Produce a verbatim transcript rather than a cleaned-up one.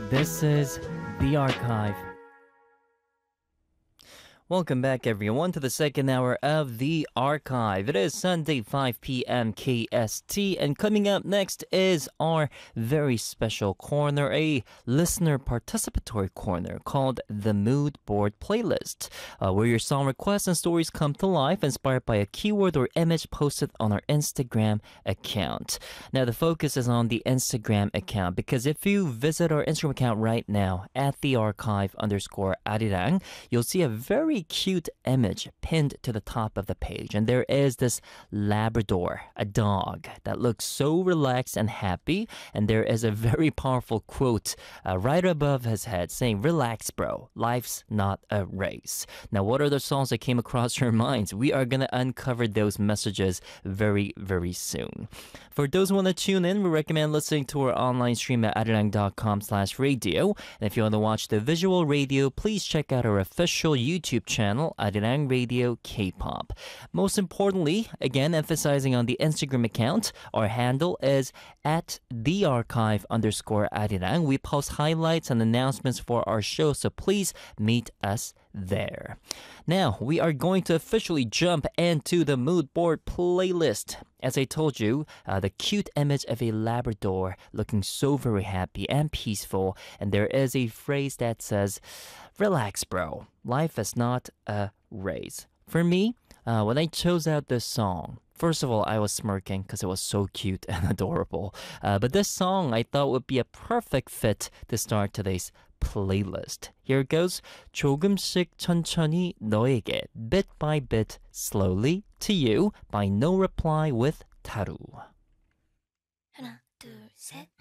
This is The Archive. Welcome back, everyone, to the second hour of The Archive. It is Sunday, five p.m. K S T, and coming up next is our very special corner, a listener participatory corner called the Mood Board Playlist, uh, where your song requests and stories come to life, inspired by a keyword or image posted on our Instagram account. Now, the focus is on the Instagram account, because if you visit our Instagram account right now, at The Archive underscore Arirang, you'll see a very cute image pinned to the top of the page, and there is this Labrador, a dog that looks so relaxed and happy, and there is a very powerful quote uh, right above his head saying, "Relax, bro, life's not a race." Now, what are the songs that came across your minds? We are gonna uncover those messages very, very soon. For those who want to tune in, we recommend listening to our online stream at arirang.com slash radio, and if you want to watch the visual radio, please check out our official YouTube channel, Arirang Radio K-pop. Most importantly, again, emphasizing on the Instagram account, our handle is at the archive underscore Arirang. We post highlights and announcements for our show, so please meet us there. Now, we are going to officially jump into the Mood Board Playlist. As I told you, uh, the cute image of a Labrador looking so very happy and peaceful, and there is a phrase that says, "Relax, bro. Life is not a race." For me, uh, when I chose out this song, first of all, I was smirking because it was so cute and adorable. Uh, but this song I thought would be a perfect fit to start today's playlist. Here it goes. 조금씩 천천히 너에게, bit by bit, slowly to you by No Reply with Taru. 하나, 둘, 셋.